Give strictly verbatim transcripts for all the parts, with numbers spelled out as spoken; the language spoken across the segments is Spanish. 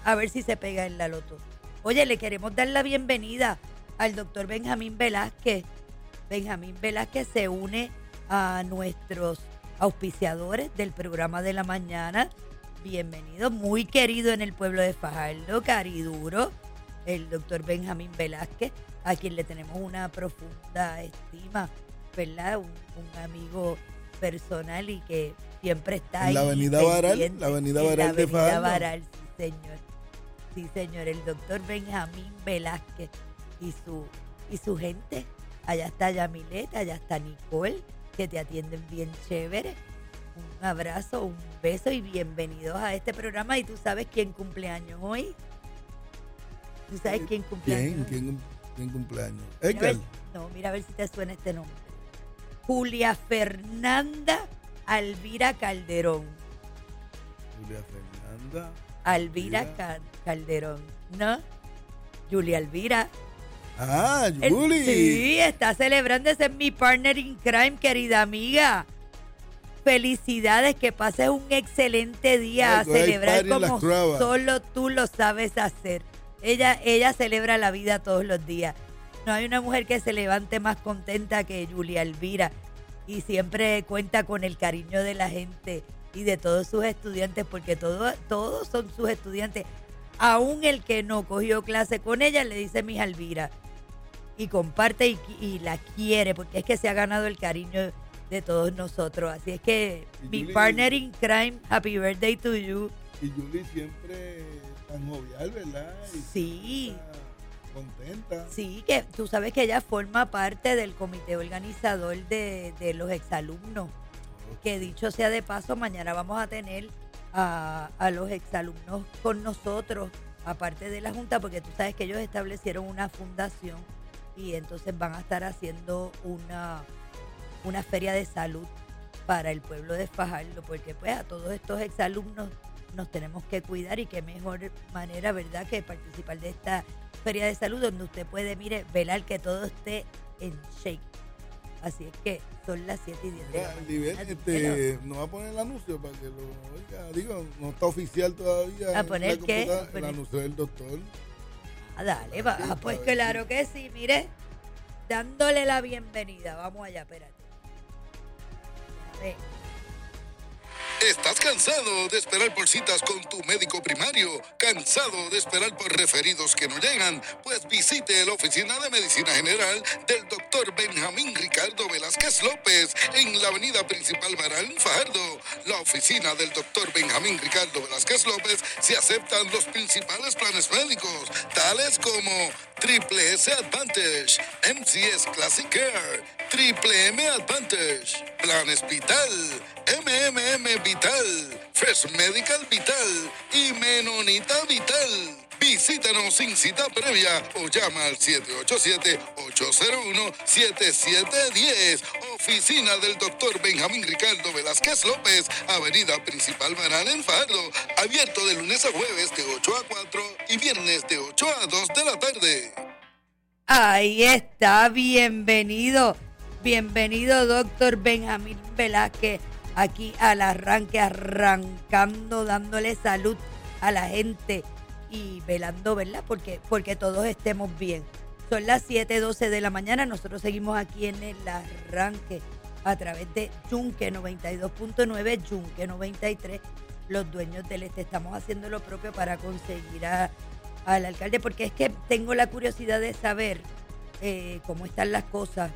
a ver si se pega en la loto. Oye, le queremos dar la bienvenida al doctor Benjamín Velázquez. Benjamín Velázquez se une a nuestros auspiciadores del programa de la mañana. Bienvenido, muy querido en el pueblo de Fajardo, cariduro, el doctor Benjamín Velázquez, a quien le tenemos una profunda estima, ¿verdad? Un, un amigo personal y que siempre está ahí. En la avenida Baral, la avenida Baral de Fajardo. En la avenida Baral, sí señor. Sí señor, el doctor Benjamín Velázquez y su, y su gente. Allá está Yamilet, allá está Nicole, que te atienden bien chévere. Un abrazo, un beso y bienvenidos a este programa. ¿Y tú sabes quién cumpleaños hoy? ¿Tú sabes quién cumpleaños? ¿Quién? ¿Quién, quién cumpleaños? Mira ver, no, mira a ver si te suena este nombre. Julia Fernanda Alvira Calderón. Julia Fernanda. Alvira Ca- Calderón, ¿no? Julia Alvira. Ah, Julie. Sí, está celebrando, ese es mi partner in crime, querida amiga. Felicidades, que pases un excelente día. Ay, a celebrar como Crava. solo tú lo sabes hacer. Ella, ella celebra la vida todos los días. No hay una mujer que se levante más contenta que Julia Elvira y siempre cuenta con el cariño de la gente y de todos sus estudiantes, porque todo, todos son sus estudiantes. Aún el que no cogió clase con ella le dice mi Elvira y comparte y, y la quiere, porque es que se ha ganado el cariño de todos nosotros. Así es que Y mi Julie, partner in crime, happy birthday to you. Y Julie siempre tan jovial, ¿verdad? Y Sí. contenta. Sí, que tú sabes que ella forma parte del comité organizador de, de los exalumnos. Que dicho sea de paso, mañana vamos a tener a, a los exalumnos con nosotros, aparte de la Junta, porque tú sabes que ellos establecieron una fundación y entonces van a estar haciendo una, una feria de salud para el pueblo de Fajardo, porque pues a todos estos exalumnos nos tenemos que cuidar y qué mejor manera, ¿verdad?, que participar de esta feria de salud donde usted puede, mire, velar que todo esté en shape. Así es que son las siete y diez de la Nivel, mañana. este, no va a poner el anuncio para que lo oiga. Digo, no está oficial todavía. ¿A poner en la qué? computadora, ¿A poner? El anuncio del doctor. Ah, dale, va. Ah, pues claro que sí, mire, dándole la bienvenida. Vamos allá, espérate. A ver. ¿Estás cansado de esperar por citas con tu médico primario? ¿Cansado de esperar por referidos que no llegan? Pues visite la Oficina de Medicina General del doctor Benjamín Ricardo Velázquez López en la avenida principal Baral, en Fajardo. La oficina del doctor Benjamín Ricardo Velázquez López se aceptan los principales planes médicos, tales como Triple S Advantage, M C S Classic Care, Triple M Advantage, Planes Vital, M M M Vital, Fresh Medical Vital y Menonita Vital. Visítanos sin cita previa o llama al siete ocho siete, ocho cero uno, siete siete uno cero. Oficina del doctor Benjamín Ricardo Velázquez López, avenida principal Baral en Fajardo. Abierto de lunes a jueves de ocho a cuatro y viernes de ocho a dos de la tarde. Ahí está, bienvenido. Bienvenido, doctor Benjamín Velázquez, aquí al arranque, arrancando, dándole salud a la gente y velando, ¿verdad? Porque, porque todos estemos bien. Son las siete doce de la mañana, nosotros seguimos aquí en el arranque a través de Yunque noventa y dos punto nueve, Yunque noventa y tres, los dueños del este. Estamos haciendo lo propio para conseguir a, al alcalde, porque es que tengo la curiosidad de saber eh, cómo están las cosas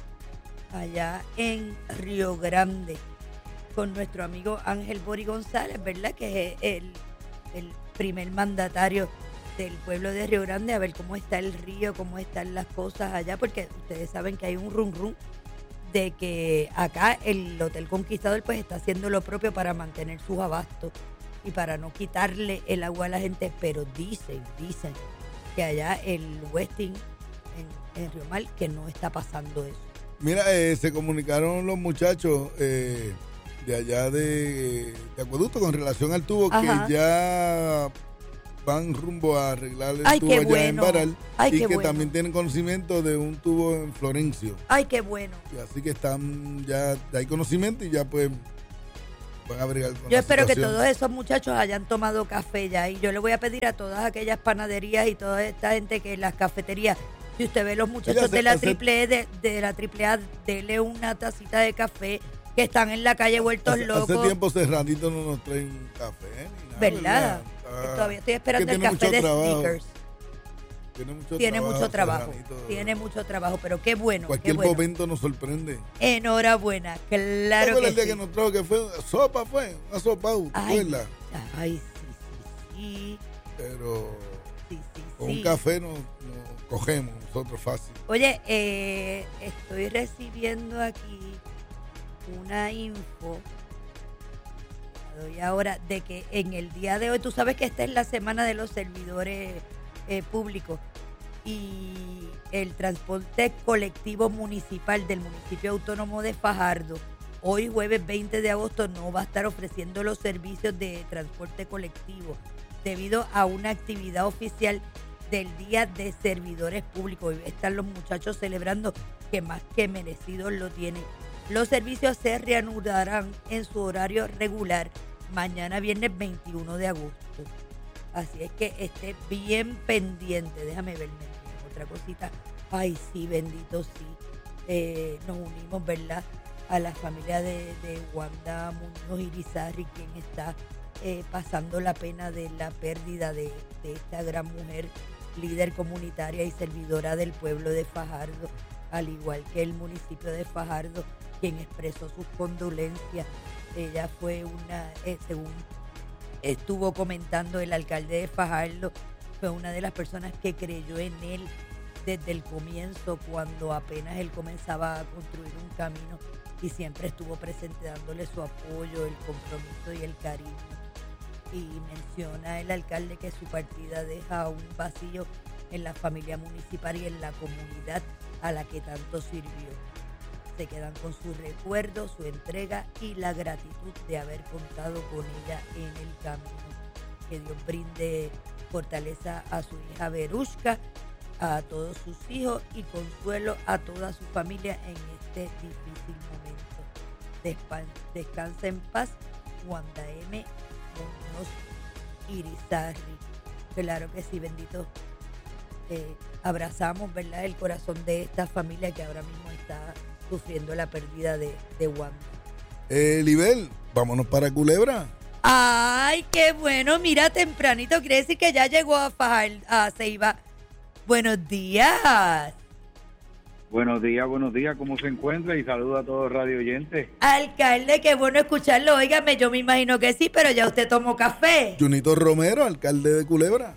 allá en Río Grande, con nuestro amigo Ángel Bori González, ¿verdad? Que es el, el primer mandatario del pueblo de Río Grande, a ver cómo está el río, cómo están las cosas allá, porque ustedes saben que hay un rum rum de que acá el Hotel Conquistador pues está haciendo lo propio para mantener sus abastos y para no quitarle el agua a la gente, pero dicen, dicen que allá el Westin en, en Río Mar que no está pasando eso. Mira, eh, se comunicaron los muchachos eh, de allá de, de Acueducto con relación al tubo. Ajá. Que ya van rumbo a arreglar el Ay, tubo allá bueno. en Baral. Ay, y que bueno. también tienen conocimiento de un tubo en Florencio. Ay, qué bueno. Y así que están ya, ya hay conocimiento y ya pues van a bregar con Yo la espero situación. que todos esos muchachos hayan tomado café ya, y yo le voy a pedir a todas aquellas panaderías y toda esta gente que en las cafeterías, si usted ve los muchachos Oiga, de la se- triple E, de, de la triple A, dele una tacita de café, que están en la calle vueltos hace, locos. hace tiempo Serranito no nos traen café ni nada, ¿Verdad? Ah, Todavía estoy esperando que el tiene café mucho de trabajo. Snickers. Tiene mucho Tiene trabajo, mucho trabajo, Serranito. tiene mucho trabajo, pero qué bueno, Cualquier qué bueno. momento nos sorprende. Enhorabuena, claro ¿Te acuerdas que el día sí. que nos trajo que fue sopa, fue? Una sopa, ¿te Ay, acuerdas? ay, sí, sí, sí, Pero sí, sí, con sí. un café nos, nos cogemos nosotros fácil. Oye, eh, estoy recibiendo aquí una info, la doy ahora, de que en el día de hoy, tú sabes que esta es la semana de los servidores eh, públicos, y el transporte colectivo municipal del municipio autónomo de Fajardo, hoy jueves veinte de agosto, no va a estar ofreciendo los servicios de transporte colectivo debido a una actividad oficial del Día de Servidores Públicos. Hoy están los muchachos celebrando, que más que merecidos lo tienen. Los servicios se reanudarán en su horario regular mañana viernes veintiuno de agosto. Así es que esté bien pendiente. Déjame ver otra cosita. Ay, sí, bendito, sí. Eh, nos unimos, ¿verdad?, a la familia de, de Wanda Muñoz Irizarry, quien está eh, pasando la pena de la pérdida de, de esta gran mujer, líder comunitaria y servidora del pueblo de Fajardo, al igual que el municipio de Fajardo, quien expresó sus condolencias. Ella fue una, eh, según estuvo comentando el alcalde de Fajardo, fue una de las personas que creyó en él desde el comienzo, cuando apenas él comenzaba a construir un camino, y siempre estuvo presente dándole su apoyo, el compromiso y el cariño. Y menciona el alcalde que su partida deja un vacío en la familia municipal y en la comunidad a la que tanto sirvió. Se quedan con su recuerdo, su entrega y la gratitud de haber contado con ella en el camino. Que Dios brinde fortaleza a su hija Verushka, a todos sus hijos, y consuelo a toda su familia en este difícil momento. Despa- descansa en paz, Wanda M. Muñoz Irizarry. Claro que sí, bendito. Eh, abrazamos, ¿verdad?, el corazón de esta familia que ahora mismo está sufriendo la pérdida de, de Wanda. Eh, Libel, vámonos para Culebra. Ay, qué bueno, mira, tempranito, quiere decir que ya llegó a Fajar, a Ceiba. Buenos días. Buenos días, buenos días, ¿cómo se encuentra? Y saludo a todos los radio oyentes. Alcalde, qué bueno escucharlo. Óigame, yo me imagino que sí, pero ya usted tomó café. Junito Romero, alcalde de Culebra.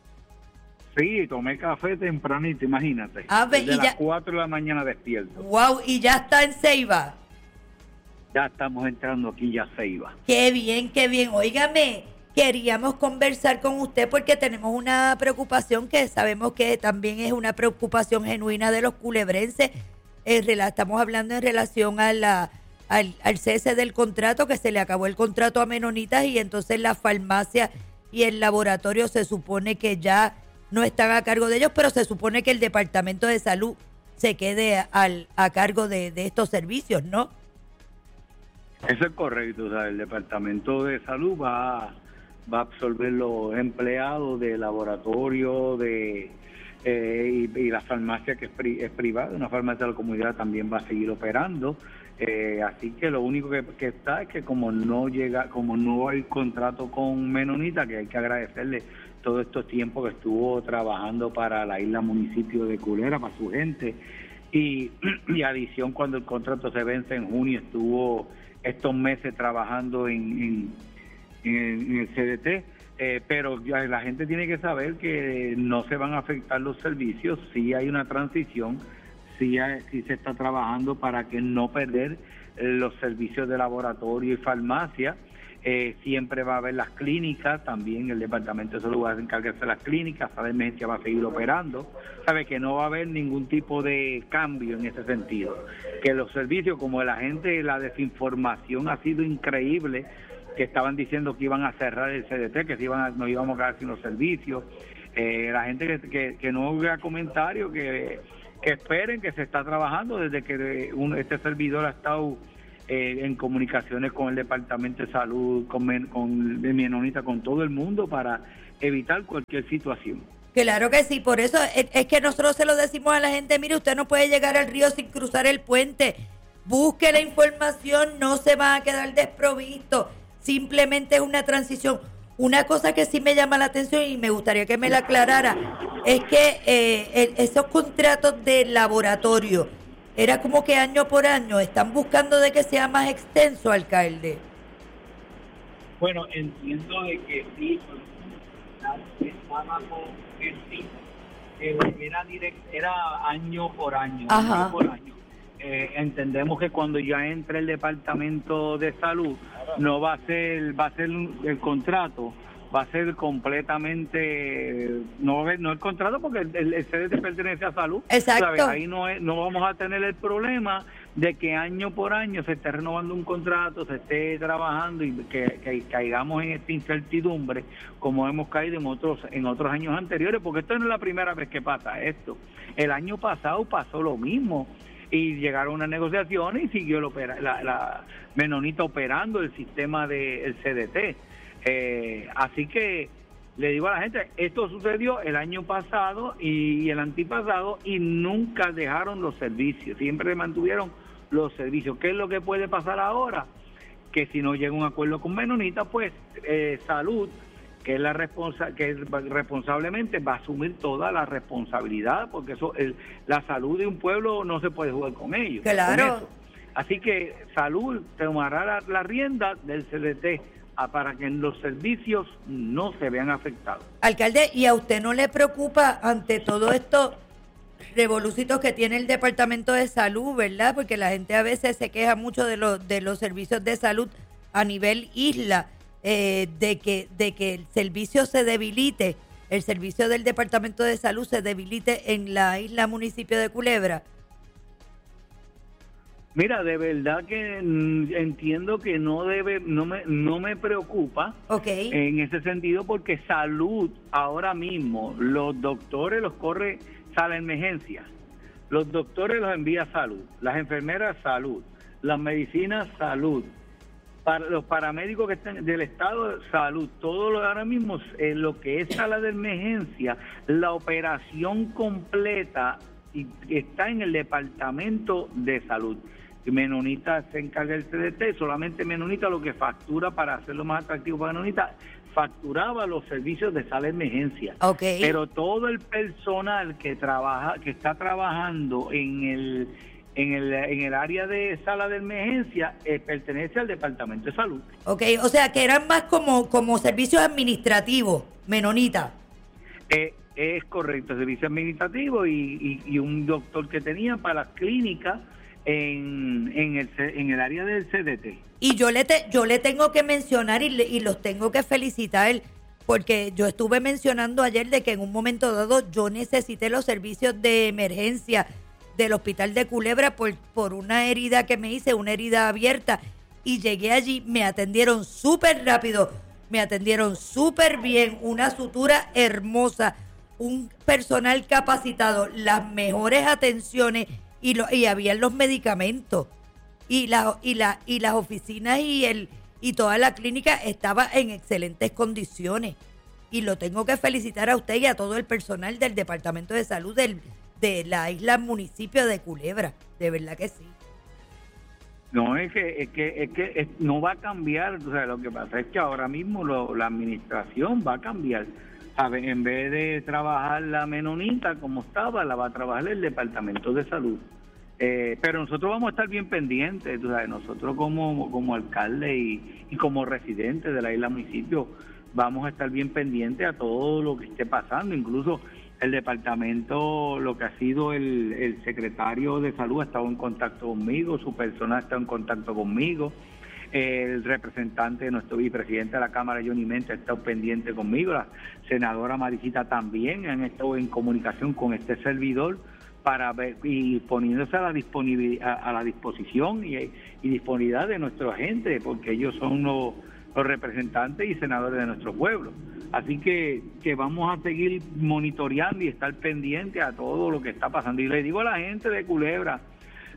Sí, tomé café tempranito, imagínate. Ah, ve, Desde y las ya- cuatro de la mañana despierto. Wow, y ya está en Ceiba. Ya estamos entrando aquí, ya se iba. Qué bien, qué bien. Óigame, queríamos conversar con usted porque tenemos una preocupación que sabemos que también es una preocupación genuina de los culebrenses. En rela- estamos hablando en relación a la, al, al cese del contrato, que se le acabó el contrato a Menonitas, y entonces la farmacia y el laboratorio se supone que ya no están a cargo de ellos, pero se supone que el Departamento de Salud se quede al, a cargo de, de estos servicios, ¿no? Eso es correcto, o sea, el Departamento de Salud va, va a absorber los empleados de laboratorio, de eh, y, y la farmacia que es, pri, es privada, una farmacia de la comunidad también va a seguir operando. Eh, así que lo único que, que está es que como no llega, como no hay contrato con Menonita, que hay que agradecerle todo estos tiempos que estuvo trabajando para la isla municipio de Culebra, para su gente, y, y adición cuando el contrato se vence en junio, estuvo estos meses trabajando en, en, en el C D T, eh, pero ya la gente tiene que saber que no se van a afectar los servicios, sí hay una transición, sí, hay, sí se está trabajando para que no perder los servicios de laboratorio y farmacia. Eh, siempre va a haber las clínicas, también el Departamento de Salud va a encargarse de las clínicas, la emergencia va a seguir operando, sabe que no va a haber ningún tipo de cambio en ese sentido, que los servicios, como la gente, la desinformación ha sido increíble, que estaban diciendo que iban a cerrar el C D T, que se iban a, nos íbamos a quedar sin los servicios, eh, la gente que, que, que no vea comentarios, que, que esperen, que se está trabajando desde que un, este servidor ha estado eh, en comunicaciones con el Departamento de Salud, con, con Menonita, con todo el mundo para evitar cualquier situación. Claro que sí, por eso es, es que nosotros se lo decimos a la gente, mire, usted no puede llegar al río sin cruzar el puente, busque la información, no se va a quedar desprovisto, simplemente es una transición. Una cosa que sí me llama la atención y me gustaría que me la aclarara, es que eh, esos contratos de laboratorio, era como que año por año, ¿están buscando de que sea más extenso, alcalde? Bueno, entiendo de que sí, estaba con el sí, era, direct, era año por año, Ajá. año por año. Eh, entendemos que cuando ya entre el Departamento de Salud no va a ser va a ser el contrato va a ser completamente no no el contrato porque el, el C D T pertenece a Salud. Exacto. ¿Sabes? Ahí no es, no vamos a tener el problema de que año por año se esté renovando un contrato, se esté trabajando y que, que caigamos en esta incertidumbre como hemos caído en otros en otros años anteriores, porque esto no es la primera vez que pasa esto. El año pasado pasó lo mismo y llegaron a unas negociaciones y siguió el opera, la, la Menonita operando el sistema del C D T. Eh, así que le digo a la gente, esto sucedió el año pasado y el antipasado y nunca dejaron los servicios, siempre mantuvieron los servicios. ¿Qué es lo que puede pasar ahora? Que si no llega un acuerdo con Menonita, pues eh, Salud, que es la responsa que es, responsablemente va a asumir toda la responsabilidad, porque eso el, la salud de un pueblo no se puede jugar con ellos. Claro. Con Así que Salud tomará la, la rienda del C D T a, para que los servicios no se vean afectados. Alcalde, ¿y a usted no le preocupa ante todo esto revolucitos que tiene el Departamento de Salud, verdad? Porque la gente a veces se queja mucho de, lo, de los servicios de salud a nivel isla. Eh, de que de que el servicio se debilite, el servicio del Departamento de Salud se debilite en la isla municipio de Culebra. Mira, de verdad que mm, entiendo que no debe, no me, no me preocupa Okay. en ese sentido, porque Salud ahora mismo, los doctores los corre sala emergencia, los doctores los envía Salud, las enfermeras Salud, las medicinas Salud, para los paramédicos que están del estado de Salud, todo lo ahora mismo en lo que es sala de emergencia, la operación completa está en el Departamento de Salud. Menonita se encarga del C D T, solamente Menonita lo que factura, para hacerlo más atractivo para Menonita, facturaba los servicios de sala de emergencia. Okay. Pero todo el personal que trabaja, que está trabajando en el en el en el área de sala de emergencia eh, pertenece al Departamento de Salud. Okay, o sea que eran más como como servicios administrativos, Menonita. Eh, es correcto, servicio administrativo y, y, y un doctor que tenía para las clínicas en, en, el, en el área del C D T. Y yo le te, yo le tengo que mencionar y, le, y los tengo que felicitar, porque yo estuve mencionando ayer de que en un momento dado yo necesité los servicios de emergencia del hospital de Culebra por, por una herida que me hice, una herida abierta, y llegué allí, me atendieron súper rápido, me atendieron súper bien, una sutura hermosa, un personal capacitado, las mejores atenciones, y, lo, y habían los medicamentos, y, la, y, la, y las oficinas y, el, y toda la clínica estaba en excelentes condiciones. Y lo tengo que felicitar a usted y a todo el personal del Departamento de Salud del, de la isla municipio de Culebra, de verdad que sí. No, es que es que, es que es, no va a cambiar, o sea, lo que pasa es que ahora mismo lo, la administración va a cambiar. ¿Sabe? En vez de trabajar la Menonita como estaba, la va a trabajar el Departamento de Salud. Eh, pero nosotros vamos a estar bien pendientes, tú sabes, nosotros como, como alcalde y, y como residentes de la isla municipio vamos a estar bien pendientes a todo lo que esté pasando. Incluso el departamento, lo que ha sido el, el secretario de Salud ha estado en contacto conmigo, su personal está en contacto conmigo, el representante de nuestro vicepresidente de la Cámara, Johnny Menta, ha estado pendiente conmigo, la senadora Maricita también han estado en comunicación con este servidor para ver y poniéndose a la disponibilidad, a, a la disposición y, y disponibilidad de nuestra gente, porque ellos son los, los representantes y senadores de nuestro pueblo. Así que, que vamos a seguir monitoreando y estar pendientes a todo lo que está pasando. Y le digo a la gente de Culebra,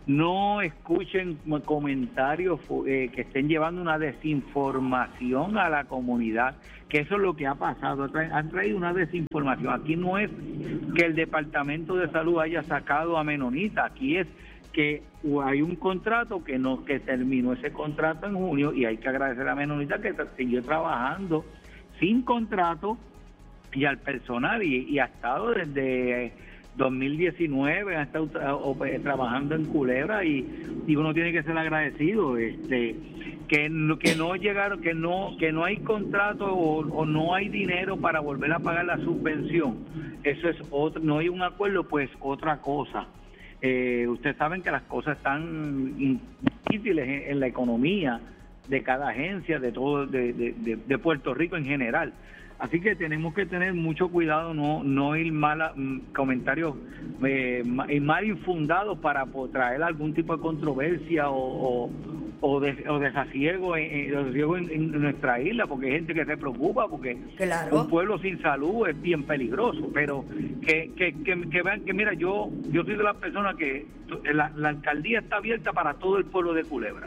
no escuchen comentarios eh, que estén llevando una desinformación a la comunidad, que eso es lo que ha pasado, han traído una desinformación. Aquí no es que el Departamento de Salud haya sacado a Menonita, aquí es que hay un contrato que no que terminó ese contrato en junio, y hay que agradecer a Menonita que siguió trabajando sin contrato y al personal, y, y ha estado desde dos mil diecinueve, ha estado tra trabajando en Culebra, y, y uno tiene que ser agradecido, este que no, que no llegaron, que no que no hay contrato o, o no hay dinero para volver a pagar la subvención. Eso es otro, no hay un acuerdo, pues otra cosa. Eh, ustedes saben que las cosas están difíciles en, en la economía de cada agencia, de todo, de, de, de, de Puerto Rico en general. Así que tenemos que tener mucho cuidado, no no ir mal a, mm, comentarios eh, mal infundados para traer algún tipo de controversia o, o, o, de, o desasiego, en, desasiego en, en nuestra isla, porque hay gente que se preocupa, porque claro, un pueblo sin salud es bien peligroso. Pero que que, que, que vean que, mira, yo yo soy de las personas que la, la alcaldía está abierta para todo el pueblo de Culebra.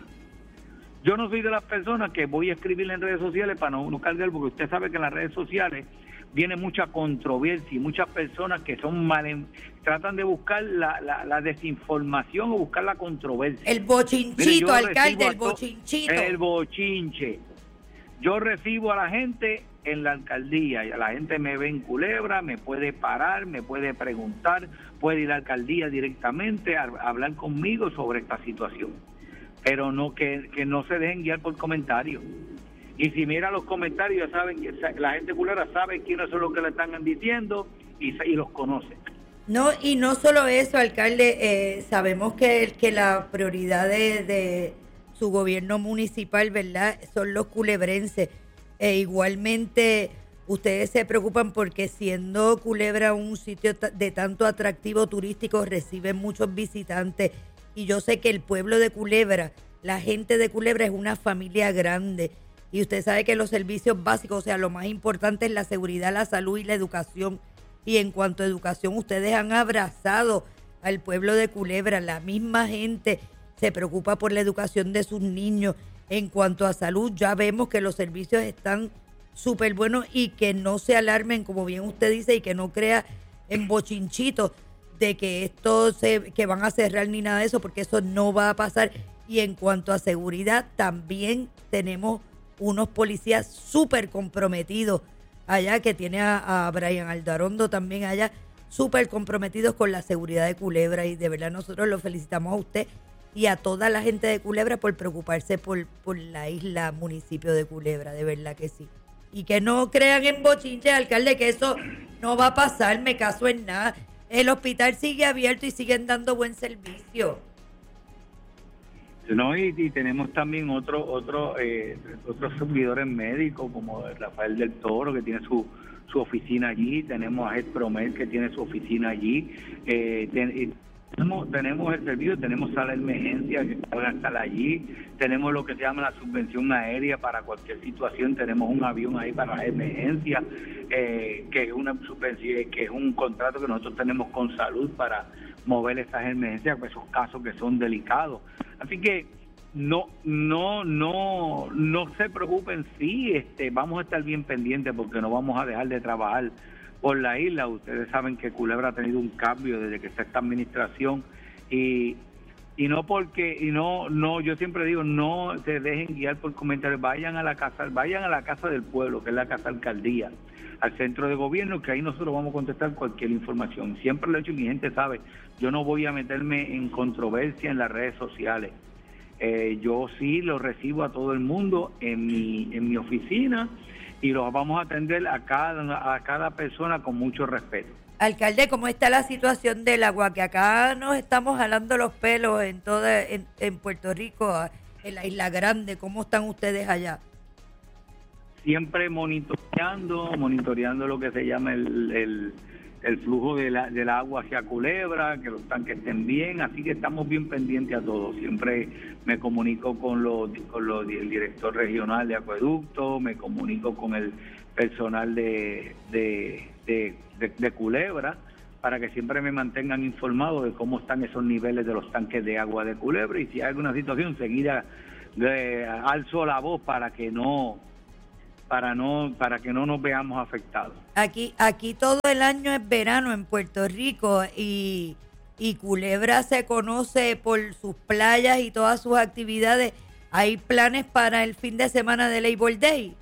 Yo no soy de las personas que voy a escribir en redes sociales para no, no cargar, porque usted sabe que en las redes sociales viene mucha controversia y muchas personas que son mal, tratan de buscar la, la, la desinformación o buscar la controversia. El bochinchito, Mire, alcalde, el bochinchito. El bochinche. Yo recibo a la gente en la alcaldía, y a la gente me ve en Culebra, me puede parar, me puede preguntar, puede ir a la alcaldía directamente a, a hablar conmigo sobre esta situación. Pero no que, que no se dejen guiar por comentarios. Y si mira los comentarios, ya saben que la gente culera sabe quiénes son los que le están diciendo y, y los conoce. No, y no solo eso, alcalde, eh, sabemos que, que la prioridad de, de su gobierno municipal, ¿verdad?, son los culebrenses. E igualmente ustedes se preocupan porque, siendo Culebra un sitio de tanto atractivo turístico, reciben muchos visitantes. Y yo sé que el pueblo de Culebra, la gente de Culebra es una familia grande. Y usted sabe que los servicios básicos, o sea, lo más importante es la seguridad, la salud y la educación. Y en cuanto a educación, ustedes han abrazado al pueblo de Culebra. La misma gente se preocupa por la educación de sus niños. En cuanto a salud, ya vemos que los servicios están súper buenos, y que no se alarmen, como bien usted dice, y que no crea en bochinchitos de que esto se, que van a cerrar ni nada de eso, porque eso no va a pasar. Y en cuanto a seguridad, también tenemos unos policías súper comprometidos allá, que tiene a, a Brian Aldarondo también allá, súper comprometidos con la seguridad de Culebra, y de verdad nosotros lo felicitamos a usted y a toda la gente de Culebra por preocuparse por, por la isla, municipio de Culebra, de verdad que sí. Y que no crean en bochinche, alcalde, que eso no va a pasar, me caso en nada. El hospital sigue abierto y siguen dando buen servicio. No, y, y tenemos también otro, otro, eh, otros servidores médicos, como Rafael del Toro, que tiene su, su oficina allí. Tenemos a Ed Promel, que tiene su oficina allí. Eh, ten, tenemos, tenemos el servicio, tenemos sala de emergencia que pueden estar allí. Tenemos lo que se llama la subvención aérea para cualquier situación. Tenemos un avión ahí para la emergencia, eh, que es una subvención, que es un contrato que nosotros tenemos con salud para mover esas emergencias, pues esos casos que son delicados. Así que no no no no se preocupen, sí, este vamos a estar bien pendientes, porque no vamos a dejar de trabajar por la isla. Ustedes saben que Culebra ha tenido un cambio desde que está esta administración, y y no porque y no no yo siempre digo, no se dejen guiar por comentarios. Vayan a la casa vayan a la casa del pueblo, que es la casa alcaldía, al centro de gobierno, que ahí nosotros vamos a contestar cualquier información. Siempre lo he hecho y mi gente sabe, yo no voy a meterme en controversia en las redes sociales. Eh, yo sí lo recibo a todo el mundo en mi en mi oficina, y los vamos a atender a cada a cada persona con mucho respeto. Alcalde, ¿cómo está la situación del agua? Que acá nos estamos jalando los pelos en toda en, en Puerto Rico, en la Isla Grande. ¿Cómo están ustedes allá? Siempre monitoreando, monitoreando lo que se llama el, el, el flujo de la, del agua hacia Culebra, que los tanques estén bien, así que estamos bien pendientes a todo. Siempre me comunico con, los, con los, el director regional de acueducto, me comunico con el personal de, de, de, de, de Culebra, para que siempre me mantengan informado de cómo están esos niveles de los tanques de agua de Culebra, y si hay alguna situación, enseguida eh, alzo la voz para que no para no para que no nos veamos afectados. Aquí aquí todo el año es verano en Puerto Rico, y y Culebra se conoce por sus playas y todas sus actividades. ¿Hay planes para el fin de semana de Labor Day?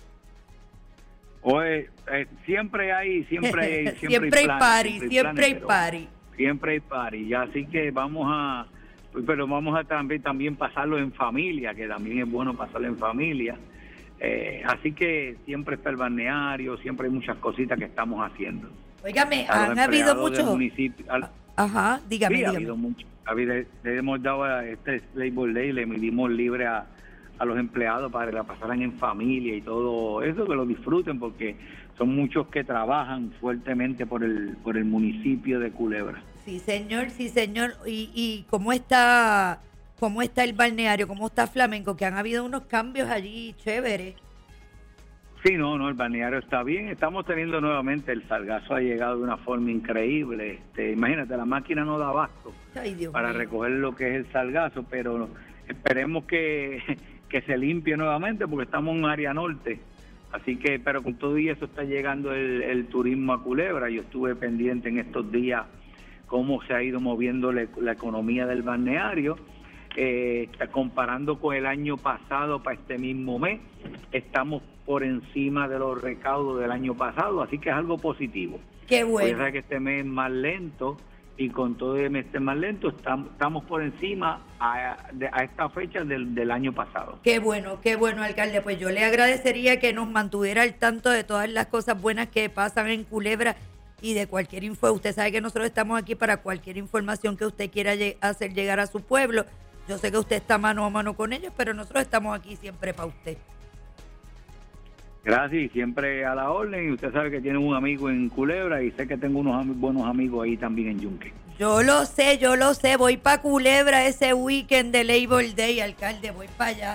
Pues, eh, siempre hay, siempre hay, siempre, siempre hay, hay planes, party, siempre hay, siempre hay planes, party. Siempre hay party, ya, así que vamos a, pero vamos a también, también pasarlo en familia, que también es bueno pasarlo en familia. Eh, así que siempre está el balneario, siempre hay muchas cositas que estamos haciendo. Óigame, han habido muchos... Al... Ajá, dígame, sí, dígame. ha habido mucho. Ha habido, le hemos dado a este Labor Day, le dimos libre a, a los empleados para que la pasaran en familia y todo eso, que lo disfruten, porque son muchos que trabajan fuertemente por el por el municipio de Culebra. Sí, señor, sí, señor. ¿Y, y cómo está cómo está el balneario? ¿Cómo está Flamenco? Que han habido unos cambios allí chéveres. Sí, no, no, el balneario está bien. Estamos teniendo nuevamente, el sargazo ha llegado de una forma increíble. Este, imagínate, la máquina no da abasto Ay, Dios para mío. recoger lo que es el sargazo, pero esperemos que, que se limpie nuevamente, porque estamos en un área norte. Así que, pero con todo y eso está llegando el, el turismo a Culebra. Yo estuve pendiente en estos días cómo se ha ido moviendo la, la economía del balneario. Eh, está comparando con el año pasado para este mismo mes, estamos por encima de los recaudos del año pasado, así que es algo positivo. Qué bueno. Puede ser que este mes es más lento, y con todo el mes más lento estamos, estamos por encima a, de, a esta fecha del, del año pasado. Qué bueno, qué bueno, alcalde. Pues yo le agradecería que nos mantuviera al tanto de todas las cosas buenas que pasan en Culebra y de cualquier info. Usted sabe que nosotros estamos aquí para cualquier información que usted quiera lle- hacer llegar a su pueblo. Yo sé que usted está mano a mano con ellos, pero nosotros estamos aquí siempre para usted. Gracias, y siempre a la orden. Y usted sabe que tiene un amigo en Culebra, y sé que tengo unos am- buenos amigos ahí también en Yunque. Yo lo sé, yo lo sé. Voy para Culebra ese weekend de Labor Day, alcalde. Voy para allá.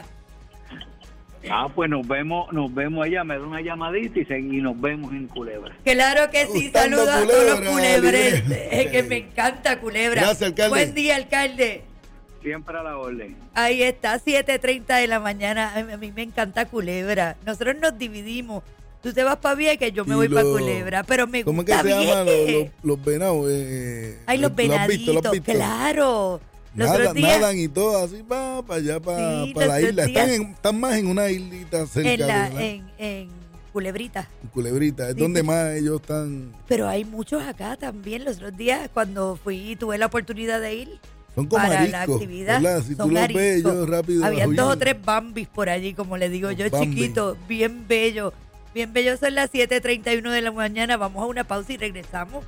Ah, pues nos vemos, nos vemos allá, me da una llamadita y, se, y nos vemos en Culebra. Claro que sí, Gustando saludos a todos los Culebra, culebrenses. libre. Es que me encanta Culebra. Gracias, alcalde. Buen día, alcalde. Siempre a la orden. Ahí está, siete treinta de la mañana. A mí, a mí me encanta Culebra. Nosotros nos dividimos. Tú te vas para Vieques, yo me Y voy para lo- Culebra. Pero me ¿Cómo es que gusta se llaman los, Vieques. los, los venados? Eh, Ay, los ¿lo has visto? ¿Lo has venaditos, visto? claro. Los Nada- otros días, nadan y todo así va para allá, para, Sí, para los la otros isla. Están, días- en- están más en una islita cerca en, la, de la en, en Culebrita. en Culebrita. Es Sí, donde sí. más ellos están. Pero hay muchos acá también. Los otros días, cuando fui, tuve la oportunidad de ir Son como para ariscos, la actividad. ¿verdad? Si son tú los ves, ariscos. ellos rápido. Habían huyen. dos o tres bambis por allí, como le digo Los yo, Bambi. chiquitos, bien bellos. Bien bellos, son las siete treinta y uno de la mañana. Vamos a una pausa y regresamos.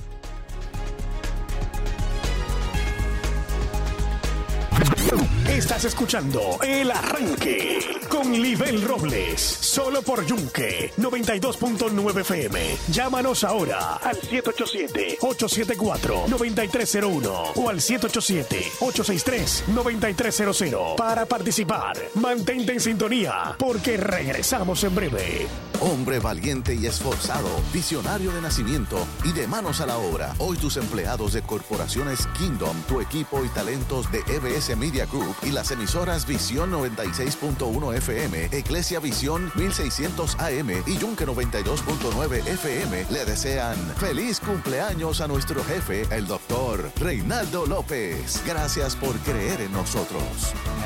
Estás escuchando El Arranque con Libel Robles, solo por Yunque noventa y dos punto nueve F M. Llámanos ahora al siete ocho siete, ocho siete cuatro, nueve tres cero uno o al siete ocho siete, ocho seis tres, nueve tres cero cero para participar. Mantente en sintonía porque regresamos en breve. Hombre valiente y esforzado, visionario de nacimiento y de manos a la obra. Hoy tus empleados de corporaciones Kingdom, tu equipo y talentos de E B S Media Group y las emisoras Visión noventa y seis punto uno F M, Iglesia Visión mil seiscientos A M y Yunque noventa y dos punto nueve F M le desean feliz cumpleaños a nuestro jefe, el doctor Reinaldo López. Gracias por creer en nosotros.